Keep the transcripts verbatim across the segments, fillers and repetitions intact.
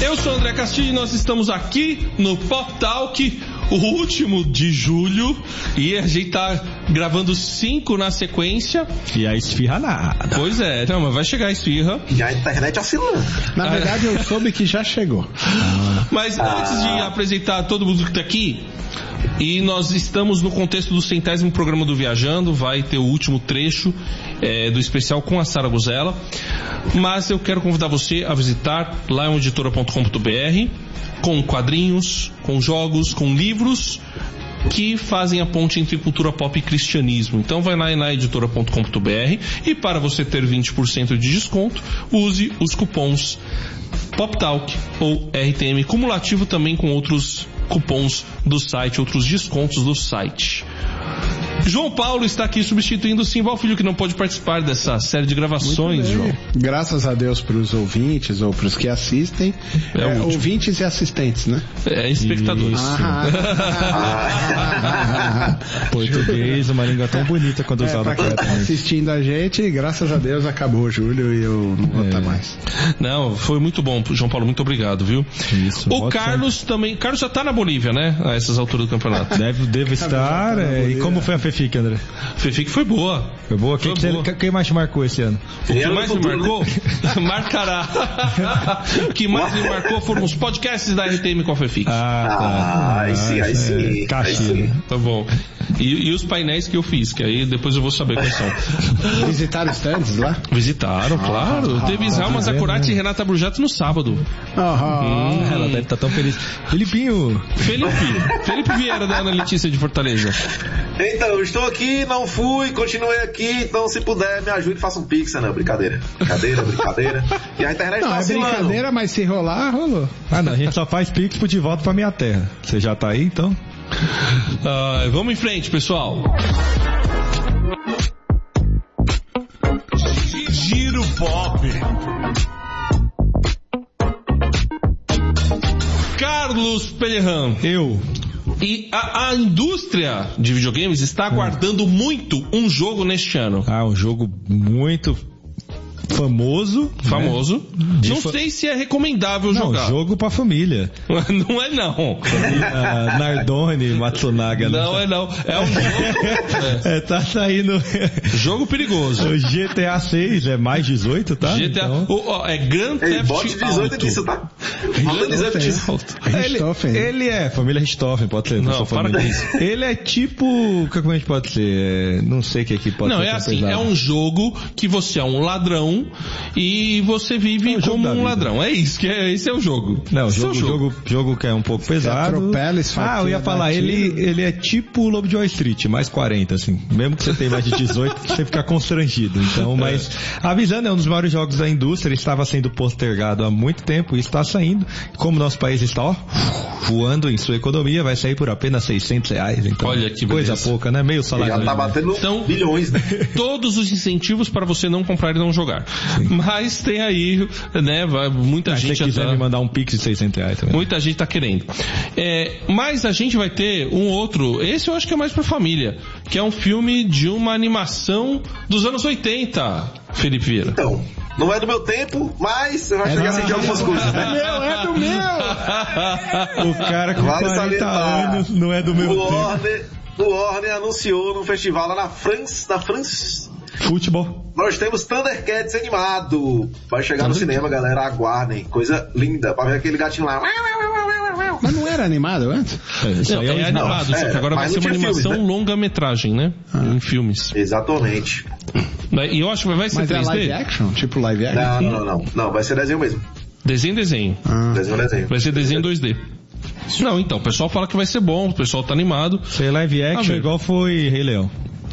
Eu sou o André Castilho e nós estamos aqui no Pop Talk, o último de julho, e a gente tá gravando cinco na sequência. E a esfirra nada. Pois é, não, mas vai chegar a esfirra. E a internet oscilando. Na verdade, eu soube que já chegou. Mas Ah. antes de apresentar todo mundo que tá aqui, e nós estamos no contexto do centésimo programa do Viajando, vai ter o último trecho é, do especial com a Sara Guzella, mas eu quero convidar você a visitar lion editora ponto com ponto b r, com quadrinhos, com jogos, com livros que fazem a ponte entre cultura pop e cristianismo. Então vai lá em lion editora ponto com ponto b r e para você ter vinte por cento de desconto, use os cupons PopTalk ou R T M cumulativo, também com outros cupons do site, outros descontos do site. João Paulo está aqui substituindo o Simval Filho, que não pode participar dessa série de gravações, João. Graças a Deus para os ouvintes ou para os que assistem. É É, o último. ouvintes e assistentes, né? É, espectadores. Ah, Português, uma língua tão bonita quando é, usada para quem está corretamente. assistindo a gente, graças a Deus acabou julho e eu não vou estar mais. Não, foi muito bom, João Paulo, muito obrigado, viu? Isso, O voto Carlos também, Carlos já tá na Bolívia, né? A essas alturas do campeonato. Deve, deve estar. tá na É, e Bolívia. como foi a Fefic, André? Fefic foi boa. Foi boa? Quem, Foi que boa. você- quem mais te marcou esse ano? O que Era mais no me futuro, marcou, marcará. O que mais me marcou foram os podcasts da R T M com a Fefic. Ah, tá. Ah, aí sim, aí sim. Aí Caixinha. sim. Tá bom. E, e os painéis que eu fiz, que aí depois eu vou saber quais são. Visitaram stands lá? Visitaram, claro. Teve Israel Mazacurati e Renata Brujato no sábado. Aham. Ela deve estar tão feliz. Filipinho, Felipe, Felipe Vieira da Ana Letícia de Fortaleza. Então, eu estou aqui, não fui, continuei aqui, então se puder me ajude, faça um pix, não, brincadeira. Brincadeira, brincadeira. E a internet Não, tá é oscilando. brincadeira, mas se rolar, rolou. ah não, a gente só faz pix pro De Volta pra Minha Terra. Você já tá aí, então? Ah, vamos em frente, pessoal. Giro Pop. Carlos Pellerran. Eu. E a, a indústria de videogames está aguardando muito um jogo neste ano. Ah, um jogo muito famoso. Famoso. De Não fa- sei se é recomendável Não, jogar. jogo pra família. Não é não. Ah, Nardone, Matsunaga. né? Não é não. É um jogo, É, tá saindo. é, jogo perigoso. O G T A seis é mais dezoito, tá? G T A. Então, o- ó, é Grand Ei, Theft bote dezoito Auto. disso, tá? Bota dezoito disso. ele, Richthofen. ele é, família Richthofen, pode ser. Não, sua para família. com isso. Ele é tipo, como é que pode ser? É, não sei o que aqui pode Não, ser. é tão assim, pesado. é um jogo que você é um ladrão e você vive É um jogo como da um vida. ladrão. É isso, que é, esse é o jogo. Não, Esse é jogo, o jogo, jogo que é um pouco pesado. atropela, esfaqueia, Ah, eu ia dá falar, tiro. ele, ele é tipo o Lobo de Wall Street, mais quarenta, assim. Mesmo que você tenha mais de dezoito, você fica constrangido. Então, mas avisando, é um dos maiores jogos da indústria, ele estava sendo postergado há muito tempo e está saindo. Como nosso país está, ó, voando em sua economia, vai sair por apenas seiscentos reais. Então, Olha que coisa beleza. pouca, né? Meio salário. Já tá mínimo. batendo Então- bilhões, né? Todos os incentivos para você não comprar e não jogar. Mas tem aí, né, vai- muita Ah, se gente você quiser já tá- me mandar um pix de seiscentos reais também. Muita gente tá querendo. É, mas a gente vai ter um outro, esse eu acho que é mais pra família, que é um filme de uma animação dos anos oitenta, Felipe Vieira. Então, não é do meu tempo, mas eu já cheguei a sentir algumas coisas, né? Meu, é do meu! O cara com Vale quarenta salientar. anos não é do meu O tempo. Warner, o Warner anunciou num festival lá na França, na França, Futebol. nós temos Thundercats animado. Vai chegar no cinema, galera, aguardem. Coisa linda, pra ver aquele gatinho lá. Mas não era animado antes? Isso Não, aí é, é um- animado, não, só é, que agora vai mas ser não uma tinha animação filmes, né? longa-metragem, né? Em filmes. Exatamente. E eu acho que vai ser Mas é três live D? action? Tipo live action? Não, não, não, não. Não, vai ser desenho mesmo. Desenho, desenho. Ah. Desenho, desenho. Vai ser desenho dois D. Não, então, o pessoal fala que vai ser bom, o pessoal tá animado. Ser live Ah, action velho. igual foi Rei Leão.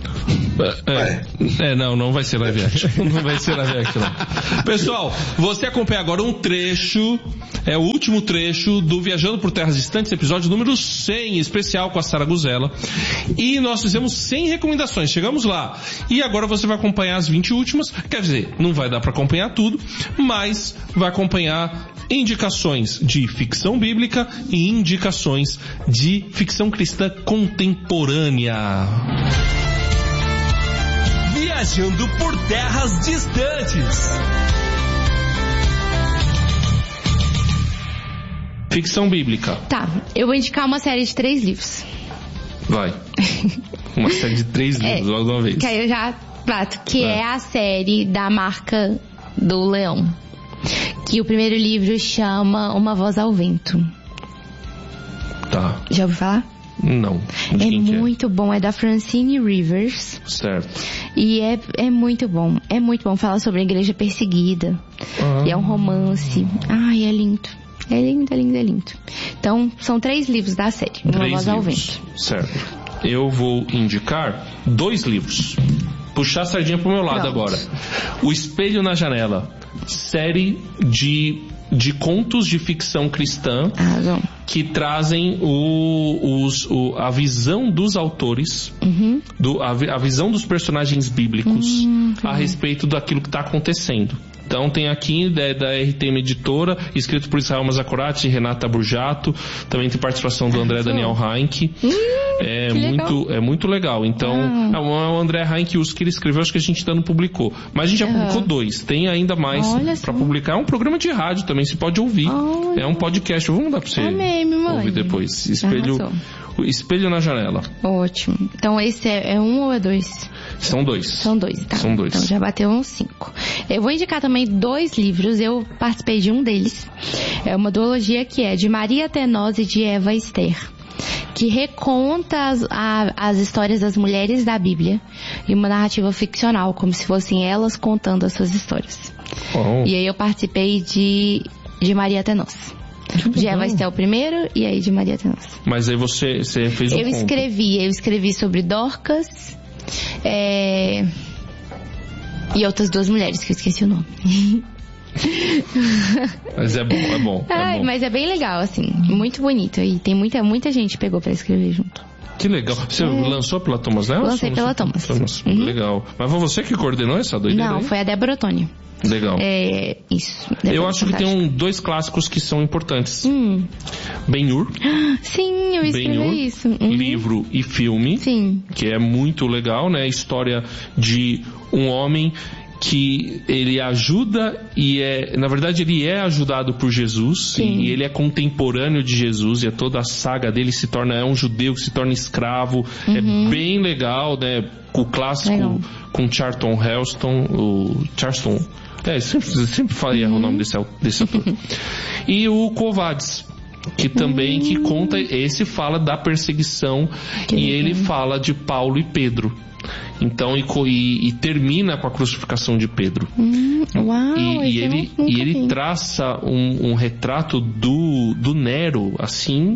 É, é, não, não vai ser live action. Não vai ser live action, não. Pessoal, você acompanha agora um trecho, é o último trecho do Viajando por Terras Distantes, episódio número cem, especial com a Sara Guzella. E nós fizemos cem recomendações, chegamos lá. E agora você vai acompanhar as vinte últimas, quer dizer, não vai dar para acompanhar tudo, mas vai acompanhar indicações de ficção bíblica e indicações de ficção cristã contemporânea. Viajando por terras distantes. Ficção bíblica. Tá, eu vou indicar uma série de três livros. Vai. Uma série de três livros, É, logo de uma vez. Que aí eu já bato, que é. É. a série da marca do Leão. Que o primeiro livro chama Uma Voz ao Vento. Tá. Já ouviu falar? Não. De É quem que muito bom, é da Francine Rivers. Certo. E é, é muito bom, é muito bom. Fala sobre a igreja perseguida. Ah. E é um romance. Ai, é lindo. É lindo, é lindo, é lindo. Então, são três livros da série. Uma Três Voz ao livros. Vento. Certo. Eu vou indicar dois livros. Puxar a sardinha pro meu lado Pronto. agora. O Espelho na Janela. Série de, de contos de ficção cristã Arrasou. que trazem o, os, o, a visão dos autores, Uhum. do, a, vi- a visão dos personagens bíblicos Uhum. a respeito daquilo que está acontecendo. Então tem aqui da, da R T M Editora, escrito por Israel Mazakorati e Renata Burjato. Também tem participação do André Arrasou. Daniel Heinck. É que muito, é muito legal. Então, Ah. é o André Heinck, os que ele escreveu, acho que a gente ainda não publicou. Mas a gente já Ah. publicou dois. Tem ainda mais Olha para só. publicar. É um programa de rádio também, se pode ouvir. Olha. É um podcast. Eu vou mandar para você Amei, me mande. ouvir depois. Espelho, Arrasou. o Espelho na Janela. Ótimo. Então esse é, é um ou é dois? São dois. São dois, tá? São dois. Então já bateu uns cinco. Eu vou indicar também dois livros, eu participei de um deles. É uma duologia que é de Maria Tenós e de Eva Esther, que reconta as, a- as histórias das mulheres da Bíblia em uma narrativa ficcional, como se fossem elas contando as suas histórias. Oh. E aí eu participei de, de Maria Tenós. De Eva Esther o primeiro e aí de Maria Tenós. Mas aí você, você fez um Eu conto. escrevi, eu escrevi sobre Dorcas, é... e outras duas mulheres que eu esqueci o nome. Mas é bom, é bom. É Ai, bom. mas é bem legal, assim, muito bonito. E tem muita, muita gente que pegou pra escrever junto. Que legal. Você lançou pela Thomas Nelson? Lancei pela Você- Thomas. Uhum. Legal. Mas foi você que coordenou essa doideira Não, aí? foi a Débora Ottoni. Legal. É, isso. Eu Débora acho que tem Fantástica. um, dois clássicos que são importantes. Hum. Ben-Hur, Sim, eu escrevi Ben-Hur, isso. Uhum. livro e filme, Sim. que é muito legal, né? História de um homem que ele ajuda e é, na verdade ele é ajudado por Jesus. Sim. E ele é contemporâneo de Jesus e é toda a saga dele se torna, é um judeu que se torna escravo. É bem legal, né? O clássico Legal. com Charlton Heston, o Charlton, é, sempre, sempre falei o nome desse, au- desse ator. E o Quo-Vadis, que também que conta, esse fala da perseguição Que e legal. ele fala de Paulo e Pedro. Então, e, co- e- e termina com a crucificação de Pedro. Hum, uau, E, e esse eu ele, nunca e ele vi. traça um, um retrato do, do Nero, assim,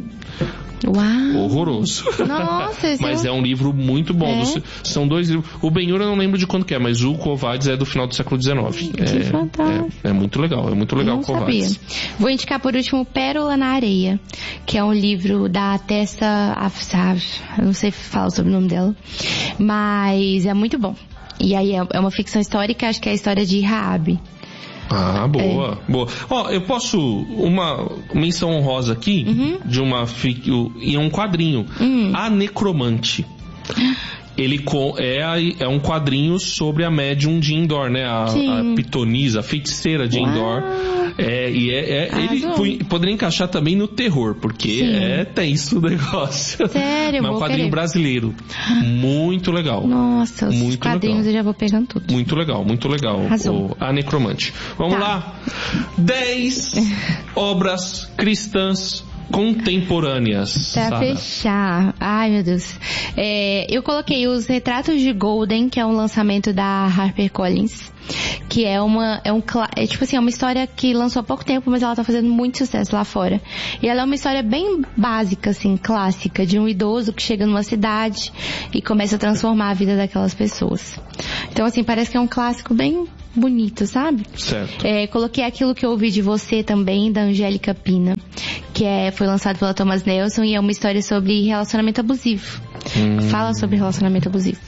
Uau. horroroso. Nossa, esse Mas eu... é um livro muito bom. É? Você- são dois livros. O Ben-Hur eu não lembro de quando que é, mas o Quo-Vadis é do final do século dezenove. Que é, fantástico. É, é muito legal, é muito legal Não o Quo-Vadis. sabia. Vou indicar por último Pérola na Areia, que é um livro da Tessa Afsar, eu não sei falar sobre o nome dela, mas é muito bom. E aí é é uma ficção histórica, acho que é a história de Raabe. Ah, boa, É. boa. Ó, eu posso uma menção honrosa aqui Uhum. de uma fi- o- em um quadrinho, Hum. A Necromante. Ele co- é, a- é um quadrinho sobre a médium de Endor, né? A, Sim. a pitonisa, a feiticeira de Uau. Endor. É, e é, é- ele Arrasou. foi- poderia encaixar também no terror, porque Sim. é tenso o negócio. Sério, Mas é um vou quadrinho querer. brasileiro. Muito legal. Nossa, os Muito quadrinhos legal. eu já vou pegando tudo. Muito legal, muito legal. Arrasou. O, a Necromante. Vamos Tá. lá. dez obras cristãs contemporâneas. Pra Sara. fechar, ai meu Deus, é, eu coloquei os Retratos de Golden, que é um lançamento da HarperCollins, que é uma, é um, cla- é tipo assim, é uma história que lançou há pouco tempo, mas ela tá fazendo muito sucesso lá fora. E ela é uma história bem básica, assim, clássica, de um idoso que chega numa cidade e começa a transformar a vida daquelas pessoas. Então assim, parece que é um clássico bem bonito, sabe? Certo. É, coloquei Aquilo que eu ouvi de você também, da Angélica Pina, que é, foi lançado pela Thomas Nelson e é uma história sobre relacionamento abusivo. Hum. Fala sobre relacionamento abusivo.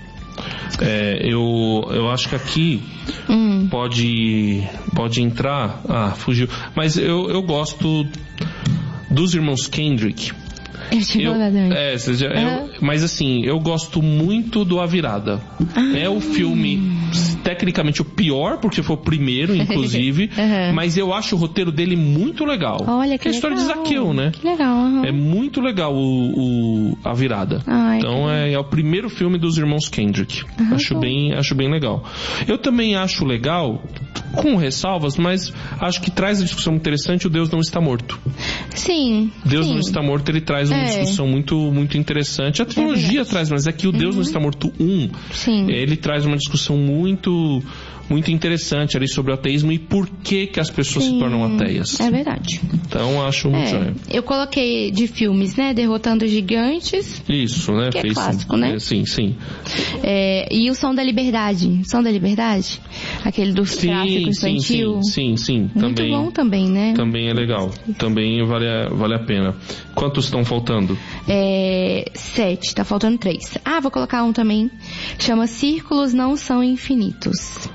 É, eu, eu acho que aqui Hum. pode, pode entrar. Ah, fugiu. Mas eu, eu gosto dos irmãos Kendrick. Eu te Eu, vou dar também. é, você já- eu- Aham. mas assim, eu gosto muito do A Virada. É o filme tecnicamente o pior, porque foi o primeiro, inclusive, Uhum. mas eu acho o roteiro dele muito legal. Olha, que é a história legal. de Zaqueu, né? Que legal. Uhum. É muito legal o, o- a virada. Ai, então que é, é o primeiro filme dos irmãos Kendrick. Acho bem, acho bem legal. Eu também acho legal, com ressalvas, mas acho que traz a discussão interessante, o Deus não está morto. Sim. Deus sim. não está morto, ele traz uma É. discussão muito, muito interessante. A trilogia verdade. traz, mas é que o Deus não está morto um, Sim. ele traz uma discussão muito, muito interessante ali sobre o ateísmo e por que que as pessoas se Sim. tornam ateias. É verdade. Então acho muito É, joia. eu coloquei de filmes, né? Derrotando Gigantes. Isso, né? Que é Fez- clássico, né? é, Sim, sim. É, e o Som da Liberdade. Som da Liberdade? Aquele do Sim, tráfico sim, infantil. sim, sim, sim. Muito Também, bom também, né? também é legal. Também vale a, vale a pena. Quantos estão faltando? É, sete, tá faltando três. Ah, vou colocar um também. Chama Círculos Não São Infinitos.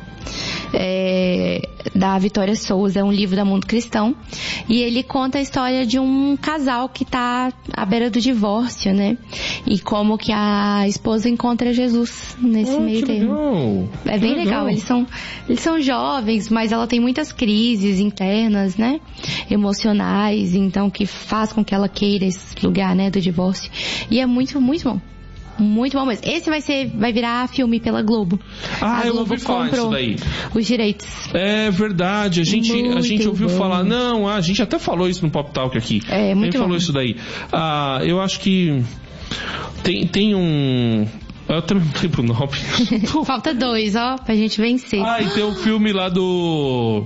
É, da Vitória Souza, é um livro da Mundo Cristão, e ele conta a história de um casal que tá à beira do divórcio, né? E como que a esposa encontra Jesus nesse Ah, meio que termo. legal. É Que bem legal. Eles são, eles são jovens, mas ela tem muitas crises internas, né? Emocionais, então que faz com que ela queira esse lugar, né, do divórcio. E é muito, muito bom. Muito bom mesmo. Esse vai ser, vai virar filme pela Globo. Ah, a eu Globo ouvi falar comprou isso daí. os direitos. É verdade, a gente, a Muito gente ouviu bom. falar, não, a gente até falou isso no Pop Talk aqui. É, muito a gente falou bom. isso daí. Ah, eu acho que tem, tem um... Eu também não lembro o nome. Falta dois, ó, pra gente vencer. Ah, e tem o filme lá do...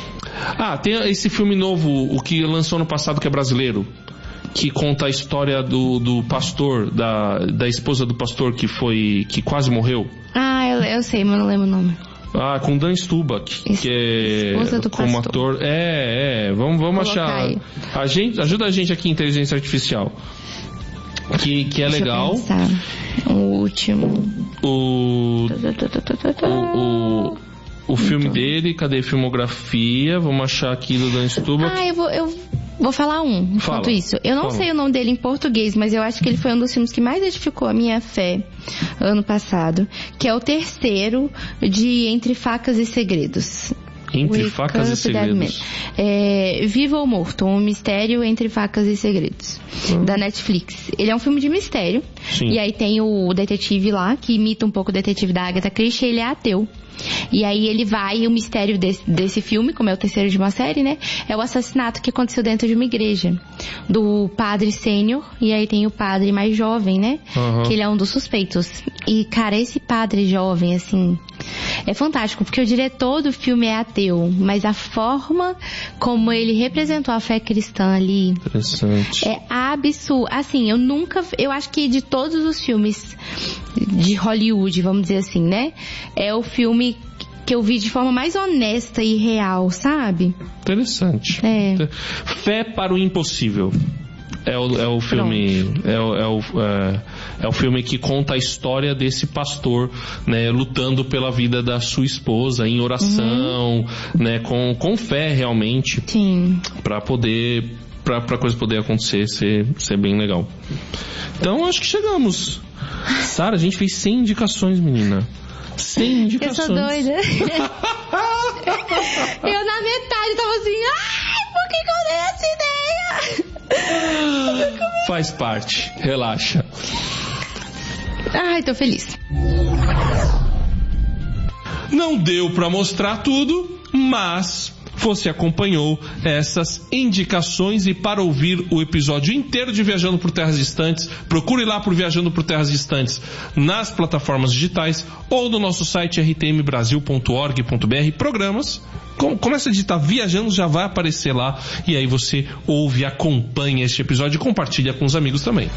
Ah, tem esse filme novo, o que lançou ano passado, que é brasileiro, que conta a história do, do pastor, da, da esposa do pastor que foi, que quase morreu. Ah, eu, eu sei, mas não lembro o nome. Ah, com Dan Stubach, Es- que é esposa do como pastor. ator. É, é, vamos, vamos Colocar achar. aí. A gente, ajuda a gente aqui, inteligência artificial. Que, que é Deixa eu legal. pensar. O último. O, o, o, o filme dele, cadê a filmografia? Vamos achar aqui do Dan Stubach. Ah, eu vou, eu vou falar um, Fala. enquanto isso. Eu não Fala. sei o nome dele em português, mas eu acho que ele foi um dos filmes que mais edificou a minha fé ano passado, que é o terceiro de Entre Facas e Segredos. Entre Wake Facas e Up, Dead Segredos. Man. É, Viva ou Morto, um mistério entre facas e segredos, da Netflix. Ele é um filme de mistério. Sim. E aí tem o detetive lá, que imita um pouco o detetive da Agatha Christie, ele é ateu. E aí ele vai, e o mistério desse, desse filme, como é o terceiro de uma série, né? É o assassinato que aconteceu dentro de uma igreja. Do padre sênior, e aí tem o padre mais jovem, né? Aham. Que ele é um dos suspeitos. E, cara, esse padre jovem, assim, é fantástico, porque o diretor do filme é ateu, mas a forma como ele representou a fé cristã ali Interessante. é absurdo. Assim, eu nunca, eu acho que de todos os filmes de Hollywood, vamos dizer assim, né? É o filme que eu vi de forma mais honesta e real, sabe? Interessante. É. Fé para o impossível. É o, é o filme é o, é, o, é, é o filme que conta a história desse pastor, né, lutando pela vida da sua esposa em oração, né, com, com fé realmente, Sim. para poder para a coisa poder acontecer, ser, ser bem legal. Então acho que chegamos. Sara, a gente fez cem indicações, menina. cem Eu indicações. sou doida. Eu na metade tava assim, ai, por que que eu dei essa ideia? Faz parte, relaxa. Ai, tô feliz. Não deu pra mostrar tudo, mas você acompanhou essas indicações, e para ouvir o episódio inteiro de Viajando por Terras Distantes, procure lá por Viajando por Terras Distantes nas plataformas digitais ou no nosso site r t m brasil ponto org ponto b r, programas. Começa a digitar Viajando, já vai aparecer lá, e aí você ouve, acompanha este episódio e compartilha com os amigos também.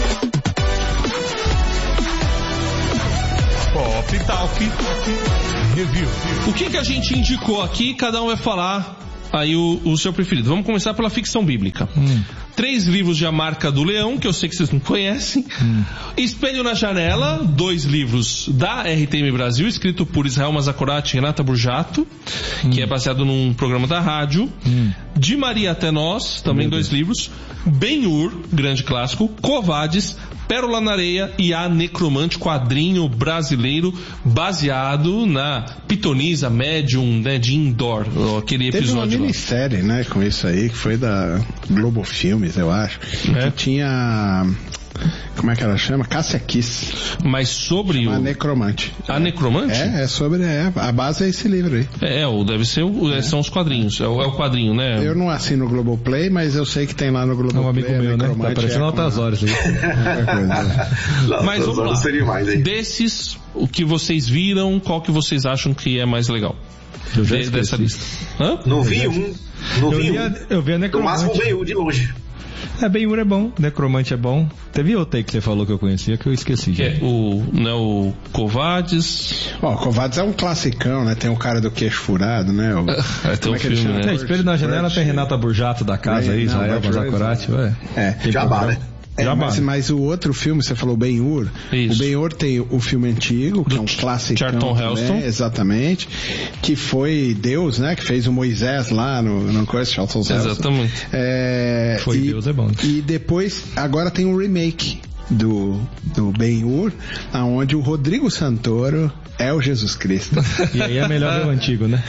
Pop Talk Review. O que que a gente indicou aqui, cada um vai falar aí o, o seu preferido. Vamos começar pela ficção bíblica. Hum. Três livros de A Marca do Leão, que eu sei que vocês não conhecem. Hum. Espelho na Janela, dois livros da R T M Brasil, escrito por Israel Mazakorati e Renata Burjato, hum. que é baseado num programa da rádio. Hum. De Maria até Nós, também Meu dois Deus. livros. Ben-Hur, grande clássico. Covades, Pérola na Areia e A Necromante, quadrinho brasileiro baseado na pitonisa médium, né, de Indoor, aquele Teve episódio. Teve uma minissérie, né, com isso aí, que foi da Globo Filmes, eu acho, é. que tinha... Como é que ela chama? Cássia Kiss. Mas sobre chama o... A Necromante. A Necromante? É, é sobre... É, a base é esse livro aí. É, é deve ser o, é. são os quadrinhos. É o, é o quadrinho, né? Eu não assino o Globoplay, mas eu sei que tem lá no Globoplay. É um amigo meu, né? Tá parecendo altas horas aí. Mas vamos lá. Demais, desses, o que vocês viram, qual que vocês acham que é mais legal? Eu já de, dessa lista. Hã? Não vi um. Não eu vi vi a, um. Eu vi a Necromante. No máximo veio de longe. É, Ben-Hur é bom, Necromante é bom. Teve outro aí que você falou que eu conhecia que eu esqueci. Que é o, né, o Covades. Ó, oh, Covades é um classicão, né? Tem o cara do queixo furado, né? O... é, tem um é filme, né? É, Espelho na Janela tem Renata Burjato da casa aí, Israel Bazacorati, ué. É, Jabá, né? É, mas, mas o outro filme, você falou Ben-Hur, o Ben-Hur tem o filme antigo, que do é um clássico. Charlton Heston. Exatamente. Que foi Deus, né? Que fez o Moisés lá no, no coisa, Charlton Heston. Exatamente. É, foi e, Deus, é bom. E depois, agora tem um remake do, do Ben-Hur, onde o Rodrigo Santoro é o Jesus Cristo. E aí é melhor ver o antigo, né?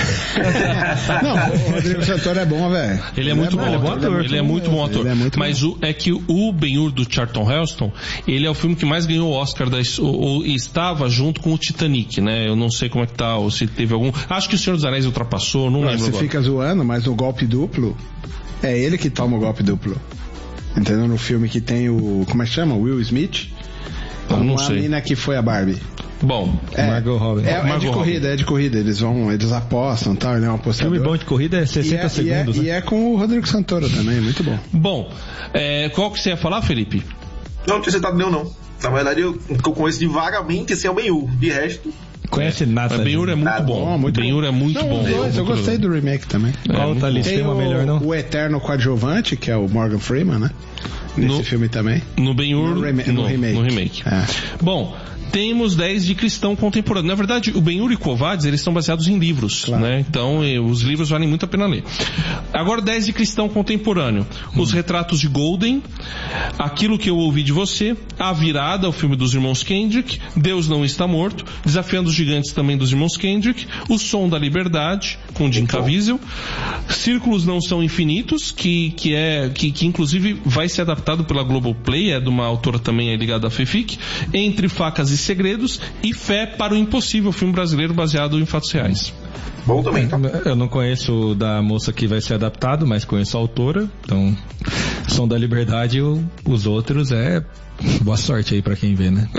Não, o Rodrigo Santoro é bom, velho. Ele é muito bom, ele é bom ator. Ele é muito bom ator. É muito Mas bom. O, é que o Ben-Hur do Charlton Heston, ele é o filme que mais ganhou o Oscar da, ou, ou estava junto com o Titanic, né? Eu não sei como é que tá, ou se teve algum. Acho que o Senhor dos Anéis ultrapassou, não, não lembro. Você agora. fica zoando, mas o golpe duplo é ele que toma o golpe duplo. Entendeu? No filme que tem o. Como é que chama? Will Smith? Eu não uma sei. mina que foi a Barbie. Bom, é, Margot Robbie. É, é Margot de Robbie. corrida, é de corrida. Eles vão, eles apostam, tal. Ele é um apostador. Filme bom de corrida é sessenta e é, segundos. E é, né? e é com o Rodrigo Santoro também, muito bom. Bom, é, qual que você ia falar, Felipe? Não, não tinha citado nenhum, não. Na verdade, eu, eu conheço de vagamente esse é o Ben-Hur. De resto. Conhece nada. Mas Ben-Hur é muito Ah, bom. bom, muito Ben-Hur é muito não, bom. Dois, eu gostei do remake também. É, qual tá ali? Tem Tem uma o, melhor, não? o Eterno Coadjuvante, que é o Morgan Freeman, né? Nesse No- filme também. No Ben-Hur, No, rema- no no, remake. no remake. É. Bom, temos dez de cristão contemporâneo. Na verdade, o Ben-Hur e Covades, eles estão baseados em livros, Claro. né? Então, eh, os livros valem muito a pena ler. Agora, dez de cristão contemporâneo. Os Retratos de Golden, Aquilo que eu ouvi de você, A Virada, o filme dos irmãos Kendrick, Deus não está morto, Desafiando os Gigantes também dos irmãos Kendrick, O Som da Liberdade, com Jim Caviezel, Círculos Não São Infinitos, que, que é, que, que inclusive vai ser adaptado pela Globoplay, é de uma autora também ligada à FEFIC, Entre Facas e Segredos, e Fé para o Impossível, filme brasileiro baseado em fatos reais. Bom também, tá? Eu não conheço o da moça que vai ser adaptado, mas conheço a autora. Então, Som da Liberdade e o- os outros é boa sorte aí pra quem vê, né?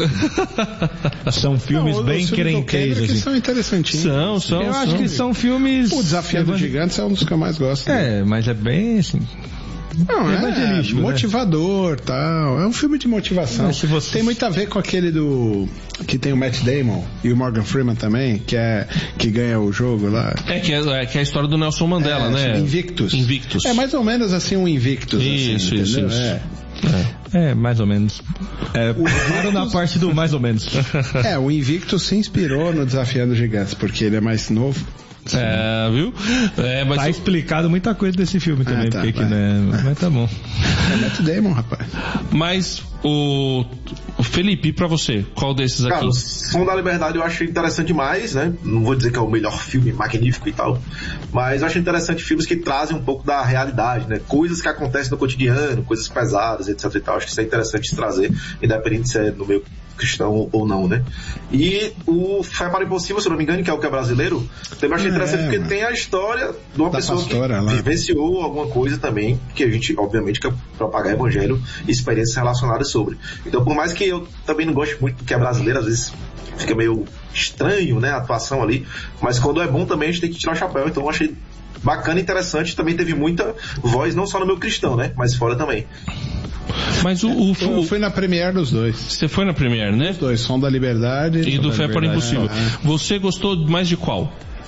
São filmes Não, bem os filmes do Kendrick crenteiros, assim. são interessantinhos. São, são, Eu acho são. que são filmes... O Desafiando os Gigantes é um dos que eu mais gosto. né? É, mas é bem assim... Não, é evangelístico, né? motivador, tal. É um filme de motivação. Mas se você- Tem muito a ver com aquele do que tem o Matt Damon e o Morgan Freeman também, que é que ganha o jogo lá. É que é, é que é a história do Nelson Mandela, É, né? Invictus. Invictus. É mais ou menos assim um Invictus. Isso, assim, isso, entendeu? isso. É. É, mais ou menos. É, paro na parte do mais ou menos. É, o Invictus se inspirou no Desafiando os Gigantes, porque ele é mais novo. É, viu? É, mas Tá o- explicado muita coisa desse filme também, Ah, tá, porque que, vai. né? Mas tá bom. É Matt Damon, rapaz. Mas o, o Felipe, pra você, qual desses aqui? Cara, o Som da Liberdade eu achei interessante demais, né? Não vou dizer que é o melhor filme, magnífico e tal, mas eu acho interessante filmes que trazem um pouco da realidade, né? Coisas que acontecem no cotidiano, coisas pesadas, etc e tal. Acho que isso é interessante de trazer, independente se é no meio cristão ou não, né? E o Fé para o Impossível, se eu não me engano, que é o que é brasileiro, também achei É, interessante porque mano. tem a história de uma Da pessoa pastora que lá. vivenciou alguma coisa também, que a gente, obviamente, quer propagar evangelho e experiências relacionadas sobre. Então, por mais que eu também não goste muito do que é brasileiro, às vezes fica meio estranho, né, a atuação ali, mas quando é bom também a gente tem que tirar o chapéu, então eu achei bacana e interessante, também teve muita voz, não só no meu cristão, né, mas fora também. Mas o, o, Eu o- fui na premiere dos dois. você foi na Premiere, né? Os dois, Som da Liberdade E do Som da Fé para o Liberdade. Impossível. É. Você gostou mais de qual?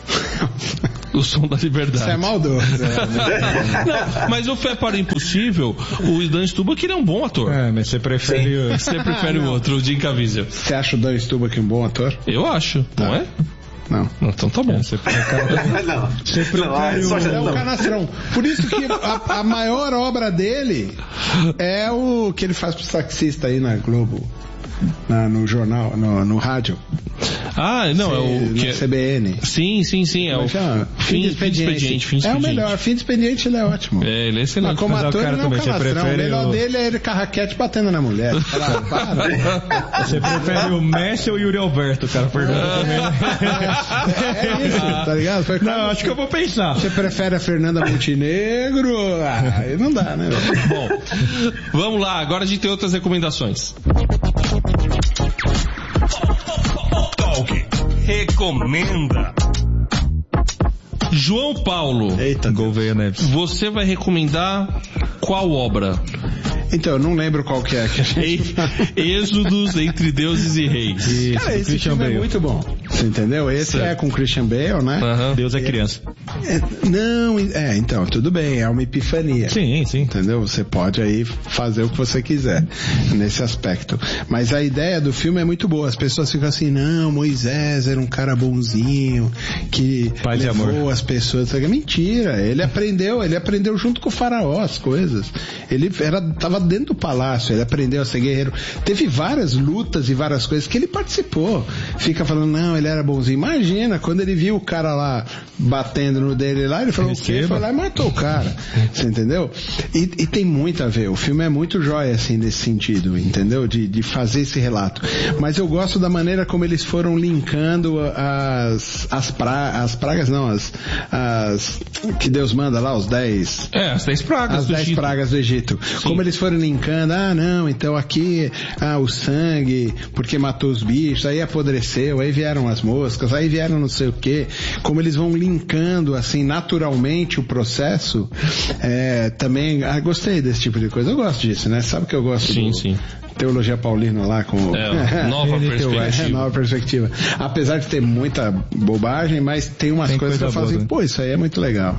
O Som da Liberdade. Isso é maldoso. Não, mas o Fé para o Impossível, o Dan Stubach, ele é um bom ator. É, mas você prefere... o- Você prefere o outro, o Jim Caviezel. Você acha o Dan Stubach um bom ator? Eu acho, não é? não. Então tá bom. Você prefere, não, você prefere não, é só É não. um canastrão. Por isso que a, a maior obra dele é o que ele faz pro taxista aí na Globo, na, no jornal, no, no rádio. Ah, não, é o que Na C B N. Sim, sim, sim, é o Chama? fim, de expediente, fim de É o expediente. melhor, fim de expediente ele é ótimo. É, ele é excelente. Mas como Mas o ator cara ele não é um também, você canastrão. O prefere melhor o- dele é ele com a raquete batendo na mulher. Para, para. você prefere o Messi ou o Yuri Alberto, cara? Pergunta também. É isso, tá ligado? Foi Não, quando acho que eu vou pensar. Você prefere a Fernanda Montenegro? Ah, aí não dá, né? Bom, vamos lá, agora a gente tem outras recomendações. Talk recomenda. João Paulo, Eita, Gouveia Neves. você vai recomendar qual obra? Então, eu não lembro qual que é que a gente... Êxodos entre deuses e reis. Isso, Cara, do esse Christian filme Bale. é muito bom. Você entendeu? Esse Certo. é com Christian Bale, né? Aham. Deus é criança. É, não, é, então, tudo bem, é uma epifania. Sim, sim. Entendeu? Você pode aí fazer o que você quiser nesse aspecto. Mas a ideia do filme é muito boa. As pessoas ficam assim, não, Moisés era um cara bonzinho, que Paz e levou amor. as pessoas. Mentira, ele aprendeu, ele aprendeu junto com o faraó as coisas. Ele era, tava dentro do palácio, ele aprendeu a ser guerreiro. Teve várias lutas e várias coisas que ele participou. Fica falando, não, ele era bonzinho. Imagina, quando ele viu o cara lá batendo no dele lá, ele falou o quê? Receba. Foi lá e matou o cara. Você entendeu? E, e tem muito a ver. O filme é muito jóia, assim, nesse sentido, entendeu? De, de fazer esse relato. Mas eu gosto da maneira como eles foram linkando as, as, pra, as pragas, não, as, as que Deus manda lá, os dez... É, as dez pragas As do dez Egito. pragas do Egito. Como eles foram linkando, ah, não, então aqui, ah, o sangue, porque matou os bichos, aí apodreceu, aí vieram as moscas, aí vieram não sei o quê. Como eles vão linkando, assim, naturalmente o processo, é, também, ah, gostei desse tipo de coisa. Eu gosto disso, né? Sabe que eu gosto Sim, do, sim. Teologia Paulina lá com É, nova Ele tem o- perspectiva. é, nova perspectiva. Apesar de ter muita bobagem, mas tem umas Tem coisas que eu coisa falo boa, assim, né? pô, isso aí é muito legal.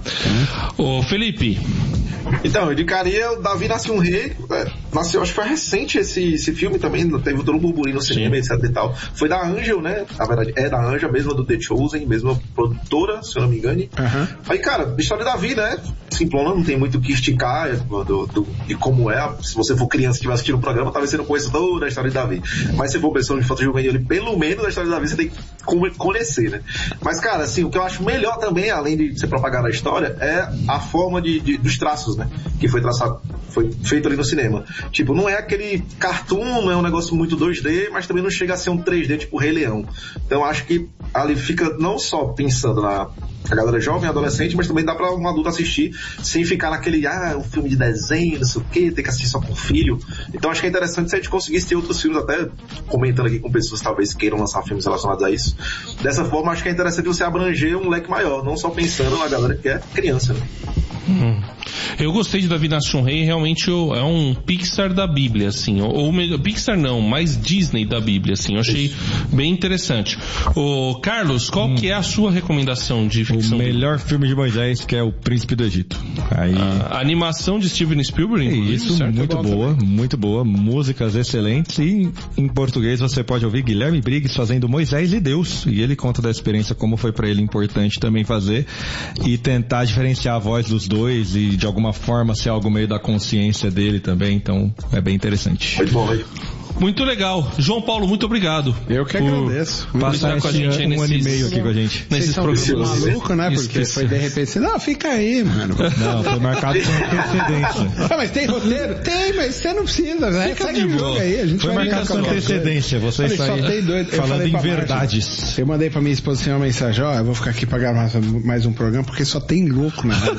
Ô, Felipe, Então, eu indicaria o Davi Nasce um Rei. É, nasceu, acho que foi recente esse, esse filme também, teve todo um burburinho no cinema, Sim. etc e tal. Foi da Angel, né? Na verdade, é da Angel, mesma do The Chosen, mesma produtora, se eu não me engane. Aham. Aí, cara, história da vida, né? Simplona, não tem muito o que esticar é, do, do, de como é. Se você for criança e estiver assistindo o programa, talvez você não conheça toda a história de Davi. Mas se for pessoa de foto juvenil, ali, pelo menos a história de Davi você tem que come- conhecer, né? Mas, cara, assim, o que eu acho melhor também, além de você propagar a história, é a forma de, de, dos traços, né? Que foi traçado, foi feito ali no cinema. Tipo, não é aquele cartoon, não é um negócio muito dois D, mas também não chega a ser um três D tipo Rei Leão. Então acho que ali fica não só pensando na a galera jovem, adolescente, mas também dá pra um adulto assistir sem ficar naquele, ah, um filme de desenho, não sei o que, tem que assistir só com filho. Então acho que é interessante se a gente conseguisse ter outros filmes, até comentando aqui com pessoas que talvez queiram lançar filmes relacionados a isso. Dessa forma, acho que é interessante você abranger um leque maior, não só pensando na galera que é criança, né? Hum. Eu gostei de Davi Nasce um Rei, realmente eu- é um Pixar da Bíblia, assim, ou, ou melhor, Pixar não, mais Disney da Bíblia, assim, eu achei bem interessante. Ô, Carlos, qual que é a sua recomendação de O ficção? melhor filme de Moisés, que é O Príncipe do Egito. Aí, A animação de Steven Spielberg, inclusive, isso, certo? muito bom boa, muito boa, músicas excelentes e em português você pode ouvir Guilherme Briggs fazendo Moisés e Deus, e ele conta da experiência como foi pra ele importante também fazer e tentar diferenciar a voz dos dois e de alguma forma ser algo meio da consciência dele também, então é bem interessante. Muito bom, velho. Muito legal. João Paulo, muito obrado. Eu que por agradeço. estar Passar com a esse gente aí um ano e nesses- meio aqui com a gente. Vocês Nesses são programas. malucos, né? Porque Esqueci. foi de repente assim, não, fica aí, mano. Não, foi marcado com antecedência. Ah, mas tem roteiro? Tem, mas você não precisa, né? Fica Segue de o jogo boa. aí, a gente Foi vai marcado linkar com com alguma coisa. antecedência, você Olha, está só aí tem doido. Eu falando falei em pra Marcia, verdades. Eu mandei pra minha esposa assim uma mensagem, ó, eu vou ficar aqui pra gravar mais um programa, porque só tem louco na rádio.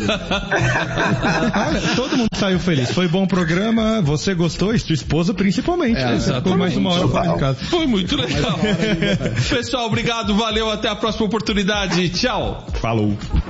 Olha, todo mundo saiu feliz. Foi bom programa, você gostou e sua esposa principalmente. É, Você ficou mais uma hora fora de casa. Foi muito legal. Pessoal, obrigado, valeu, até a próxima oportunidade. Tchau. Falou.